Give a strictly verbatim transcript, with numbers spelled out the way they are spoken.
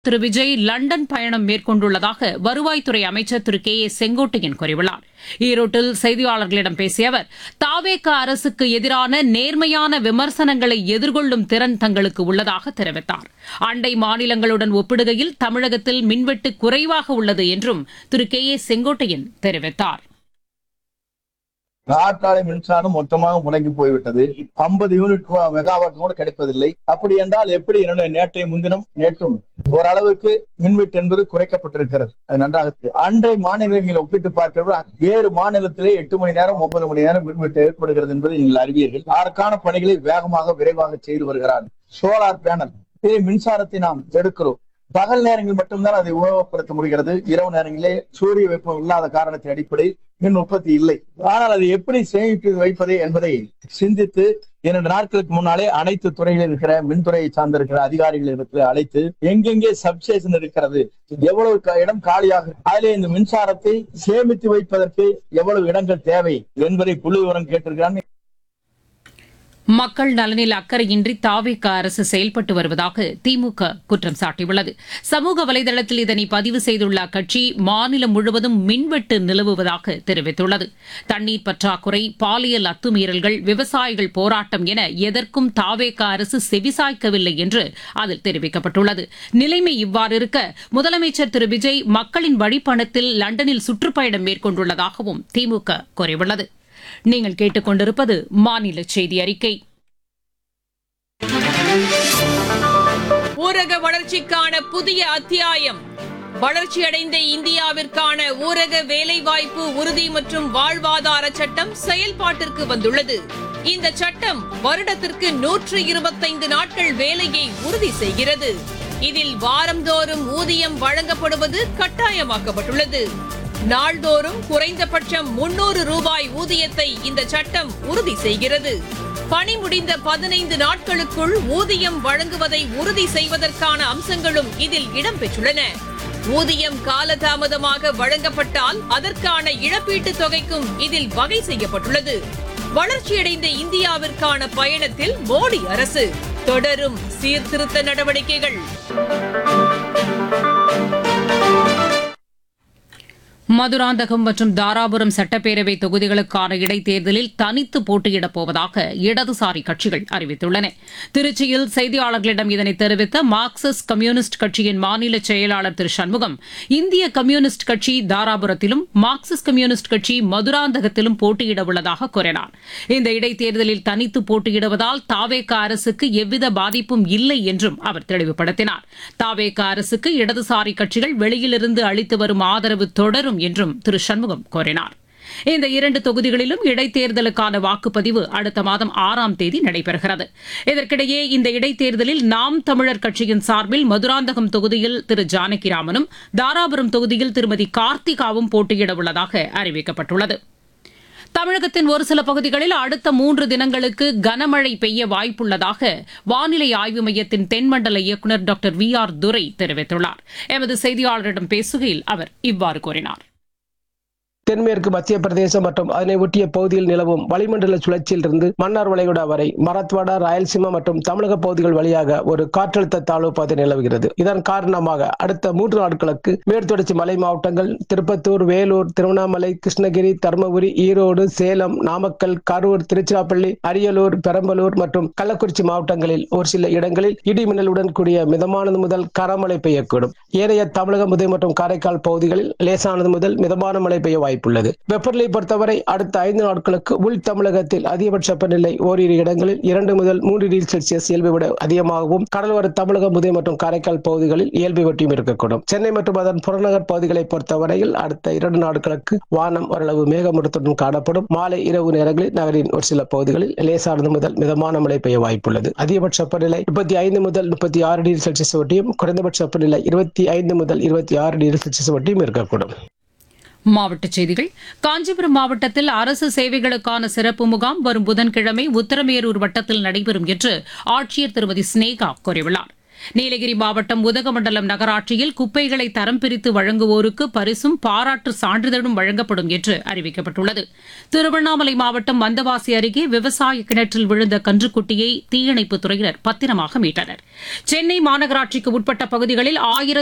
திரு Vijay London பயணம் மேற்கொண்டுள்ளதாக வருவாய்த்துறை அமைச்சர் திரு கே ஏ செங்கோட்டையன் கூறியுள்ளார். ஈரோட்டில் செய்தியாளர்களிடம் பேசிய அவர், தாவேக அரசுக்கு எதிரான நேர்மையான விமர்சனங்களை எதிர்கொள்ளும் திறன் தங்களுக்கு உள்ளதாக தெரிவித்தார். அண்டை மாநிலங்களுடன் ஒப்பிடுகையில் தமிழகத்தில் மின்வெட்டு குறைவாக உள்ளது என்றும் திரு கே ஏ செங்கோட்டையன் தெரிவித்தார். காற்றாலை மின்சாரம் மொத்தமாக முடங்கி போய்விட்டது. ஐம்பது யூனிட் மெகாவாட் கூட கிடைப்பதில்லை. அப்படி என்றால் எப்படி நேற்றைய முன்தினம் நேற்றும் ஓரளவுக்கு மின்வெட்டு என்பது குறைக்கப்பட்டிருக்கிறது. அது நன்றாக அண்டை மாநிலங்களை ஒப்பிட்டு பார்க்கிறப்ப வேறு மாநிலத்திலே எட்டு மணி நேரம் ஒன்பது மணி நேரம் மின்வெட்டு ஏற்படுகிறது என்பதை நீங்கள் அறிவீர்கள். அதற்கான பணிகளை வேகமாக விரைவாக செய்து வருகிறார். சோலார் பேனல் மின்சாரத்தை நாம் எடுக்கிறோம். பகல் நேரங்களில் மட்டும்தான் அதை உபயோகப்படுத்த முடிகிறது. இரவு நேரங்களிலே சூரிய வெப்பம் இல்லாத காரணத்தின் அடிப்படையில் மின் உற்பத்தி இல்லை. ஆனால் அதை எப்படி சேமித்து வைப்பது என்பதை சிந்தித்து இரண்டு நாட்களுக்கு முன்னாலே அனைத்து துறைகளில் இருக்கிற மின்துறையை சார்ந்திருக்கிற அதிகாரிகள் இடத்துல அழைத்து எங்கெங்கே சப்ஸ்டேஷன் இருக்கிறது, எவ்வளவு இடம் காலியாக, அதிலே இந்த மின்சாரத்தை சேமித்து வைப்பதற்கு எவ்வளவு இடங்கள் தேவை என்பதை புள்ளி விவரம் கேட்டிருக்கிறார். மக்கள் நலனில் அக்கறையின்றி தாவேக அரசு செயல்பட்டு வருவதாக திமுக குற்றம் சாட்டியுள்ளது. சமூக வலைதளத்தில் இதனை பதிவு செய்துள்ள அக்கட்சி மாநிலம் முழுவதும் மின்வெட்டு நிலவுவதாக தெரிவித்துள்ளது. தண்ணீர் பற்றாக்குறை, பாலியல் அத்துமீறல்கள், விவசாயிகள் போராட்டம் என எதற்கும் தாவேக அரசு செவிசாய்க்கவில்லை என்று அதில் தெரிவிக்கப்பட்டுள்ளது. நிலைமை இவ்வாறு இருக்க முதலமைச்சர் திரு விஜய் மக்களின் வழிப்பணத்தில் லண்டனில் சுற்றுப்பயணம் மேற்கொண்டுள்ளதாகவும் திமுக கூறியுள்ளது. நீங்கள் கேட்டுக் கொண்டிருப்பது மாநில செய்தி அறிக்கை. ஊரக வளர்ச்சிக்கான புதிய அத்தியாயம். வளர்ச்சியடைந்த இந்தியாவிற்கான ஊரக வேலைவாய்ப்பு உறுதி மற்றும் வாழ்வாதார சட்டம் செயல்பாட்டிற்கு வந்துள்ளது. இந்த சட்டம் வருடத்திற்கு நூற்று இருபத்தைந்து நாட்கள் வேலையை உறுதி செய்கிறது. இதில் வாரந்தோறும் ஊதியம் வழங்கப்படுவது கட்டாயமாக்கப்பட்டுள்ளது. நாள்தோறும் குறைந்தபட்சம் முன்னூறு ரூபாய் ஊதியத்தை இந்த சட்டம் உறுதி செய்கிறது. பணி முடிந்த பதினைந்து நாட்களுக்குள் ஊதியம் வழங்குவதை உறுதி செய்வதற்கான அம்சங்களும் இதில் இடம்பெற்றுள்ளன. ஊதியம் காலதாமதமாக வழங்கப்பட்டால் அதற்கான இழப்பீட்டுத் தொகைக்கும் இதில் வகை செய்யப்பட்டுள்ளது. வளர்ச்சியடைந்த இந்தியாவிற்கான பயணத்தில் மோடி அரசு தொடரும் சீர்திருத்த நடவடிக்கைகள். மதுராந்தகம் மற்றும் தாராபுரம் சட்டப்பேரவை தொகுதிகளுக்கான இடைத்தேர்தலில் தனித்து போட்டியிடப் போவதாக இடதுசாரி கட்சிகள் அறிவித்துள்ளன. திருச்சியில் செய்தியாளர்களிடம் இதனை தெரிவித்த மார்க்சிஸ்ட் கம்யூனிஸ்ட் கட்சியின் மாநில செயலாளர் திரு சண்முகம், இந்திய கம்யூனிஸ்ட் கட்சி தாராபுரத்திலும் மார்க்சிஸ்ட் கம்யூனிஸ்ட் கட்சி மதுராந்தகத்திலும் போட்டியிட உள்ளதாக கூறினார். இந்த இடைத்தேர்தலில் தனித்து போட்டியிடுவதால் தாவேக அரசுக்கு எவ்வித பாதிப்பும் இல்லை என்றும் அவர் தெளிவுபடுத்தினார். தாவேக அரசுக்கு இடதுசாரி கட்சிகள் வெளியிலிருந்து அளித்து வரும் ஆதரவு தொடரும் என்றும் திரு சண்முகம் கூறினார். இந்த இரண்டு தொகுதிகளிலும் இடைத்தேர்தலுக்கான வாக்குப்பதிவு அடுத்த மாதம் ஆறாம் தேதி நடைபெறுகிறது. இதற்கிடையே இந்த இடைத்தேர்தலில் நாம் தமிழர் கட்சியின் சார்பில் மதுராந்தகம் தொகுதியில் திரு ஜானகிராமனும் தாராபுரம் தொகுதியில் திருமதி கார்த்திகாவும் போட்டியிட உள்ளதாக அறிவிக்கப்பட்டுள்ளது. தமிழகத்தின் ஒரு சில பகுதிகளில் அடுத்த மூன்று தினங்களுக்கு கனமழை பெய்ய வாய்ப்புள்ளதாக வானிலை ஆய்வு மையத்தின் தென்மண்டல இயக்குநர் டாக்டர் வி ஆர் துரை தெரிவித்துள்ளார். எமது செய்தியாளரிடம் பேசுகையில் அவர் இவ்வாறு கூறினார். தென்மேற்கு மத்திய பிரதேசம் மற்றும் அதனை ஒட்டிய பகுதியில் நிலவும் வளிமண்டல சுழற்சியில் இருந்து மன்னார் வளைகுடா வரை மராத்வாடா, ராயல்சீமா மற்றும் தமிழக பகுதிகள் வழியாக ஒரு காற்றழுத்த தாழ்வு பாதை நிலவுகிறது. இதன் காரணமாக அடுத்த மூன்று நாட்களுக்கு மேற்தொடர்ச்சி மலை மாவட்டங்கள் திருப்பத்தூர், வேலூர், திருவண்ணாமலை, கிருஷ்ணகிரி, தருமபுரி, ஈரோடு, சேலம், நாமக்கல், கரூர், திருச்சிராப்பள்ளி, அரியலூர், பெரம்பலூர் மற்றும் கள்ளக்குறிச்சி மாவட்டங்களில் ஒரு சில இடங்களில் இடி மின்னலுடன் கூடிய மிதமானது முதல் கனமழை பெய்யக்கூடும். ஏனைய தமிழகம் முதல் மற்றும் காரைக்கால் பகுதிகளில் லேசானது முதல் மிதமான மழை பெய்ய வாய்ப்புள்ளது. வெப்பநிலை பொறுத்தவரை அடுத்த ஐந்து நாட்களுக்கு உள் தமிழகத்தில் அதிகபட்ச வெப்பநிலை ஓரிரு இடங்களில் இரண்டு முதல் மூன்று டிகிரி செல்சியஸ் இயல்பை விட அதிகமாகவும், கடலோர தமிழகம் முதல் மற்றும் காரைக்கால் பகுதிகளில் இயல்பை ஒட்டியும் இருக்கக்கூடும். சென்னை மற்றும் அதன் புறநகர் பகுதிகளை பொறுத்தவரையில் அடுத்த இரண்டு நாட்களுக்கு வானம் ஓரளவு மேகமூட்டத்துடன் காணப்படும். மாலை இரவு நேரங்களில் நகரின் ஒரு சில பகுதிகளில் லேசானது முதல் மிதமான மழை பெய்ய வாய்ப்புள்ளது. அதிகபட்ச வெப்பநிலை முப்பத்தி ஐந்து முதல் முப்பத்தி ஆறு டிகிரி செல்சியஸ் ஒட்டியும், குறைந்தபட்ச வெப்பநிலை இருபத்தி ஐந்து முதல் இருபத்தி ஆறு டிகிரி செல்சியஸ் ஒட்டியும் இருக்கக்கூடும். மாவட்டச் செய்திகள். காஞ்சிபுரம் மாவட்டத்தில் அரசு சேவைகளுக்கான சிறப்பு முகாம் வரும் புதன்கிழமை உத்தரமேரூர் வட்டத்தில் நடைபெறும் என்று ஆட்சியர் திருமதி ஸ்னேகா கூறியுள்ளார். நீலகிரி மாவட்டம் உதகமண்டலம் நகராட்சியில் குப்பைகளை தரம் பிரித்து வழங்குவோருக்கு பரிசும் பாராட்டு சான்றிதழும் வழங்கப்படும் என்று அறிவிக்கப்பட்டுள்ளது. திருவண்ணாமலை மாவட்டம் மந்தவாசி அருகே விவசாய கிணற்றில் விழுந்த கன்றுக்குட்டியை தீயணைப்புத் துறையினர் பத்திரமாக மீட்டனர். சென்னை மாநகராட்சிக்கு உட்பட்ட பகுதிகளில் ஆயிரத்து